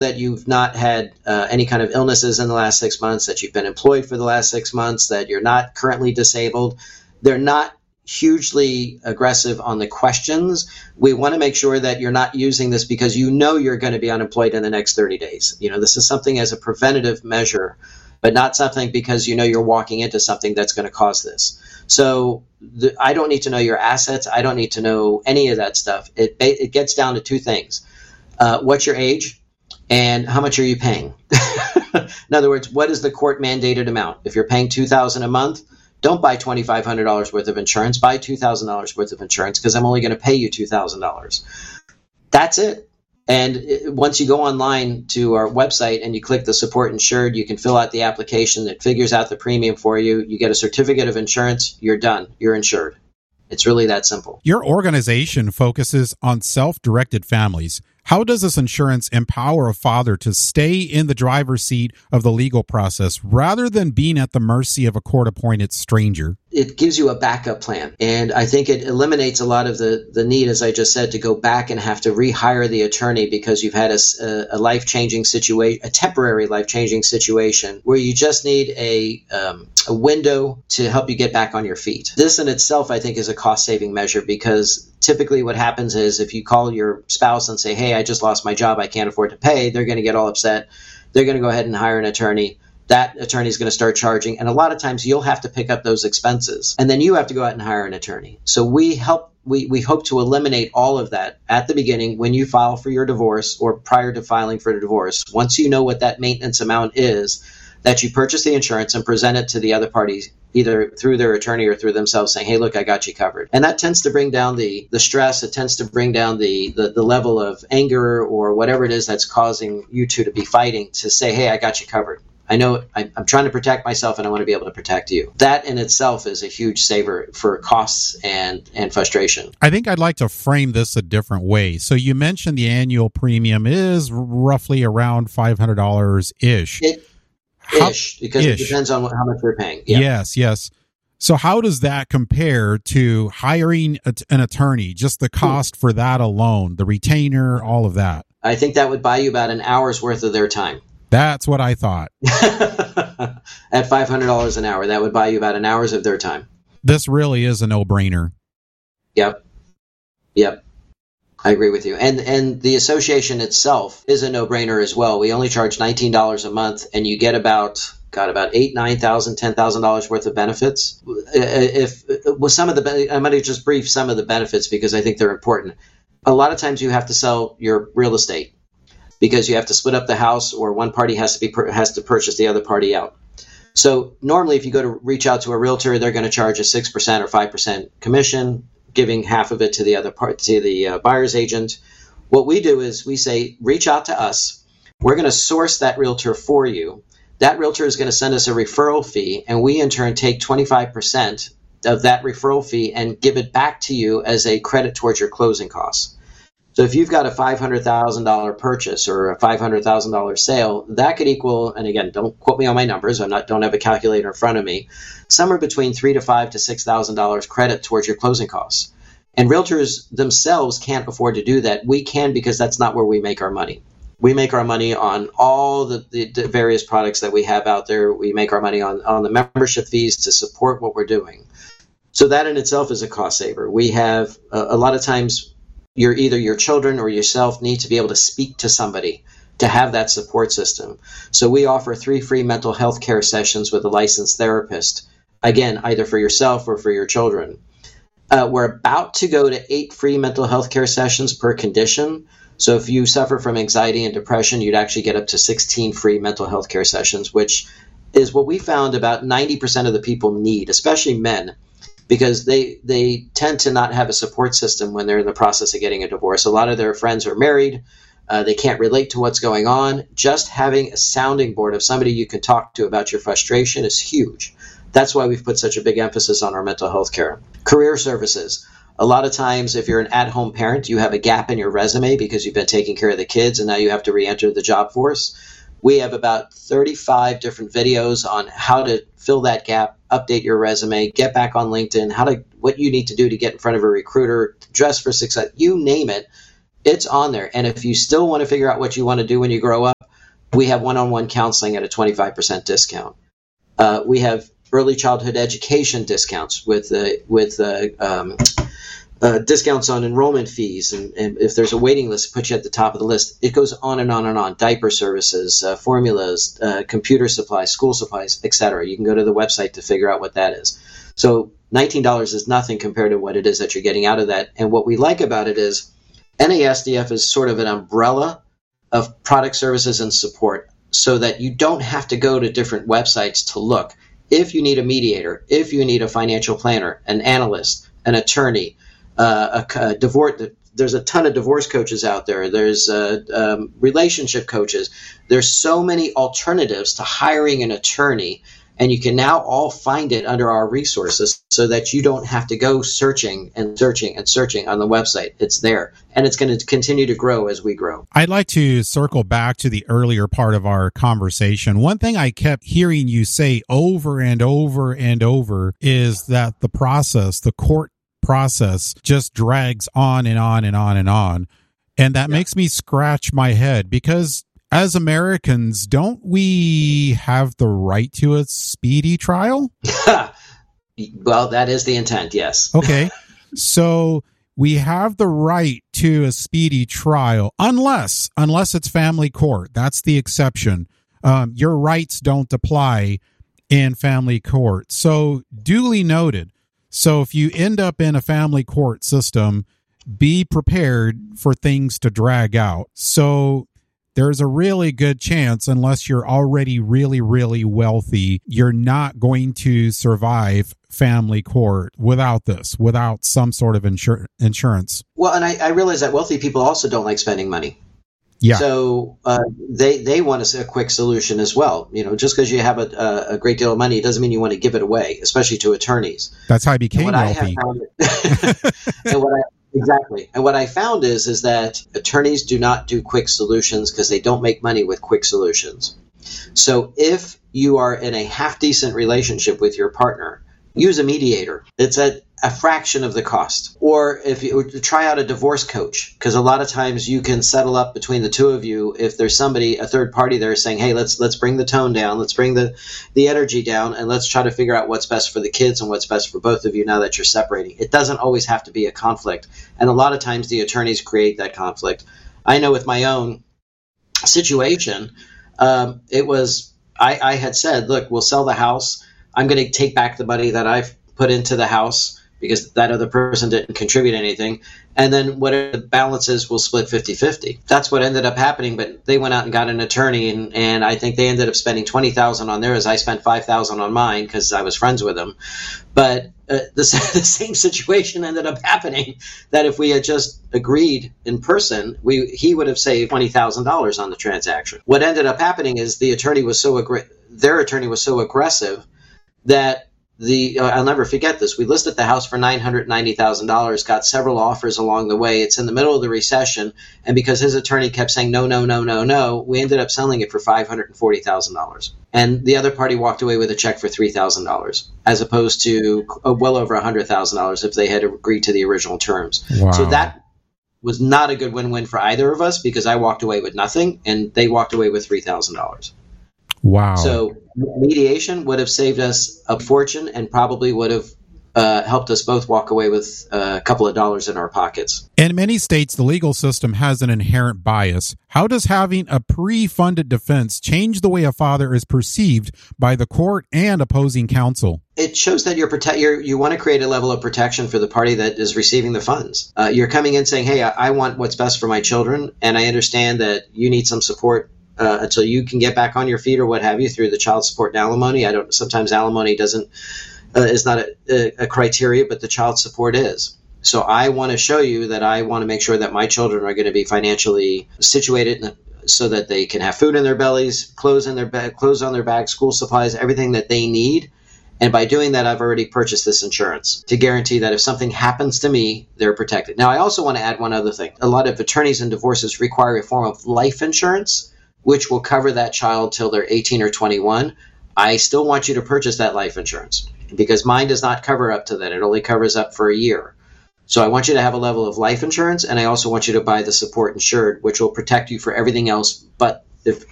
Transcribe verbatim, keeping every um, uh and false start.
that you've not had uh, any kind of illnesses in the last six months, that you've been employed for the last six months, that you're not currently disabled. They're not hugely aggressive on the questions. We want to make sure that you're not using this because you know you're going to be unemployed in the next thirty days. You know, this is something as a preventative measure, but not something because you know you're walking into something that's going to cause this. So the, I don't need to know your assets. I don't need to know any of that stuff. It it gets down to two things. Uh, what's your age and how much are you paying? In other words, what is the court mandated amount? If you're paying two thousand dollars a month, don't buy twenty-five hundred dollars worth of insurance. Buy two thousand dollars worth of insurance because I'm only going to pay you two thousand dollars. That's it. And it, once you go online to our website and you click the Support Insured, you can fill out the application that figures out the premium for you. You get a certificate of insurance. You're done. You're insured. It's really that simple. Your organization focuses on self-directed families. How does this insurance empower a father to stay in the driver's seat of the legal process rather than being at the mercy of a court-appointed stranger? It gives you a backup plan. And I think it eliminates a lot of the, the need, as I just said, to go back and have to rehire the attorney because you've had a, a life-changing situation, a temporary life-changing situation where you just need a, um, a window to help you get back on your feet. This in itself, I think, is a cost-saving measure because typically what happens is if you call your spouse and say, hey, I just lost my job, I can't afford to pay, they're going to get all upset. They're going to go ahead and hire an attorney. That attorney is going to start charging. And a lot of times you'll have to pick up those expenses. And then you have to go out and hire an attorney. So we help. We, we hope to eliminate all of that at the beginning when you file for your divorce or prior to filing for the divorce. Once you know what that maintenance amount is, that you purchase the insurance and present it to the other parties, either through their attorney or through themselves, saying, hey, look, I got you covered. And that tends to bring down the, the stress. It tends to bring down the, the, the level of anger or whatever it is that's causing you two to be fighting to say, hey, I got you covered. I know I, I'm trying to protect myself and I want to be able to protect you. That in itself is a huge saver for costs and, and frustration. I think I'd like to frame this a different way. So you mentioned the annual premium is roughly around five hundred dollars-ish. It, How, ish, because ish. it depends on what, how much you're paying. Yeah. Yes, yes. So how does that compare to hiring a, an attorney, just the cost for that alone, the retainer, all of that? I think that would buy you about an hour's worth of their time. That's what I thought. At five hundred dollars an hour, that would buy you about an hour's of their time. This really is a no-brainer. Yep. Yep. I agree with you. And and the association itself is a no-brainer as well. We only charge nineteen dollars a month, and you get about, got about eight, nine thousand, ten thousand dollars worth of benefits. If with some of the, I'm going to just brief some of the benefits because I think they're important. A lot of times you have to sell your real estate because you have to split up the house, or one party has to be has to purchase the other party out. So normally, if you go to reach out to a realtor, they're going to charge a six percent or five percent commission, giving half of it to the other part, to the uh, buyer's agent. What we do is we say, reach out to us. We're going to source that realtor for you. That realtor is going to send us a referral fee, and we in turn take twenty-five percent of that referral fee and give it back to you as a credit towards your closing costs. So if you've got a five hundred thousand dollars purchase or a five hundred thousand dollars sale, that could equal, and again, don't quote me on my numbers, I not don't have a calculator in front of me, somewhere between three to five to six thousand dollars credit towards your closing costs. And realtors themselves can't afford to do that. We can, because that's not where we make our money. We make our money on all the, the, the various products that we have out there. We make our money on, on the membership fees to support what we're doing. So that in itself is a cost saver. We have a, a lot of times you're either your children or yourself need to be able to speak to somebody to have that support system. So we offer three free mental health care sessions with a licensed therapist, again, either for yourself or for your children. Uh, we're about to go to eight free mental health care sessions per condition. So if you suffer from anxiety and depression, you'd actually get up to sixteen free mental health care sessions, which is what we found about ninety percent of the people need, especially men, because they they tend to not have a support system when they're in the process of getting a divorce. A lot of their friends are married. Uh, they can't relate to what's going on. Just having a sounding board of somebody you can talk to about your frustration is huge. That's why we've put such a big emphasis on our mental health care. Career services. A lot of times, if you're an at-home parent, you have a gap in your resume because you've been taking care of the kids and now you have to re-enter the job force. We have about thirty-five different videos on how to fill that gap, update your resume, get back on LinkedIn, how to what you need to do to get in front of a recruiter, dress for success, you name it, it's on there. And if you still want to figure out what you want to do when you grow up, We have one-on-one counseling at a twenty-five percent discount. Uh, we have early childhood education discounts with uh, with uh, um, uh, discounts on enrollment fees, and, and if there's a waiting list, put you at the top of the list. It goes on and on and on. Diaper services, uh, formulas, uh, computer supplies, school supplies, et cetera. You can go to the website to figure out what that is. So nineteen dollars is nothing compared to what it is that you're getting out of that. And what we like about it is N A S D F is sort of an umbrella of product, services, and support, so that you don't have to go to different websites to look. If you need a mediator, if you need a financial planner, an analyst, an attorney, uh, a, a divorce, there's a ton of divorce coaches out there. There's uh, um, relationship coaches. There's so many alternatives to hiring an attorney, and you can now all find it under our resources so that you don't have to go searching and searching and searching on the website. It's there, and it's going to continue to grow as we grow. I'd like to circle back to the earlier part of our conversation. One thing I kept hearing you say over and over and over is that the process, the court process, just drags on and on and on and on. And that yeah. makes me scratch my head, because as Americans, don't we have the right to a speedy trial? Well, that is the intent, yes. Okay. So we have the right to a speedy trial unless unless it's family court. That's the exception. Um, your rights don't apply in family court. So duly noted. So if you end up in a family court system, be prepared for things to drag out. So there's a really good chance, unless you're already really, really wealthy, you're not going to survive family court without this, without some sort of insur- insurance. Well, and I, I realize that wealthy people also don't like spending money. Yeah. So uh, they they want a, a quick solution as well. You know, just because you have a, a great deal of money doesn't mean you want to give it away, especially to attorneys. That's how I became and wealthy. I found, and what I Exactly. And what I found is is that attorneys do not do quick solutions because they don't make money with quick solutions. So if you are in a half-decent relationship with your partner, use a mediator. It's at a fraction of the cost. Or if you try out a divorce coach, because a lot of times you can settle up between the two of you if there's somebody, a third party there saying, hey, let's let's bring the tone down, let's bring the, the energy down, and let's try to figure out what's best for the kids and what's best for both of you now that you're separating. It doesn't always have to be a conflict. And a lot of times the attorneys create that conflict. I know with my own situation, um, it was, I, I had said, look, we'll sell the house. I'm going to take back the money that I've put into the house because that other person didn't contribute anything. And then whatever the balance is, we'll split fifty-fifty. That's what ended up happening. But they went out and got an attorney, and, and I think they ended up spending twenty thousand dollars on theirs. I spent five thousand dollars on mine because I was friends with them. But uh, the, the same situation ended up happening, that if we had just agreed in person, we he would have saved twenty thousand dollars on the transaction. What ended up happening is the attorney was so aggr- their attorney was so aggressive that the uh, I'll never forget this. We listed the house for nine hundred ninety thousand dollars, got several offers along the way. It's in the middle of the recession, and because his attorney kept saying no, no, no, no, no, we ended up selling it for five hundred forty thousand dollars. And the other party walked away with a check for three thousand dollars, as opposed to uh, well over one hundred thousand dollars if they had agreed to the original terms. Wow. So that was not a good win-win for either of us, because I walked away with nothing, and they walked away with three thousand dollars. Wow. So mediation would have saved us a fortune and probably would have uh, helped us both walk away with a couple of dollars in our pockets. In many states, the legal system has an inherent bias. How does having a pre-funded defense change the way a father is perceived by the court and opposing counsel? It shows that you're protect. You're, you want to create a level of protection for the party that is receiving the funds. Uh, you're coming in saying, hey, I, I want what's best for my children, and I understand that you need some support Uh, until you can get back on your feet or what have you through the child support and alimony. I don't. Sometimes alimony doesn't uh, is not a, a, a criteria, but the child support is. So I want to show you that I want to make sure that my children are going to be financially situated so that they can have food in their bellies, clothes in their bag, clothes on their bags, school supplies, everything that they need. And by doing that, I've already purchased this insurance to guarantee that if something happens to me, they're protected. Now, I also want to add one other thing. A lot of attorneys in divorces require a form of life insurance, which will cover that child till they're eighteen or twenty-one. I still want you to purchase that life insurance because mine does not cover up to that. It only covers up for a year. So I want you to have a level of life insurance, and I also want you to buy the support insured, which will protect you for everything else but if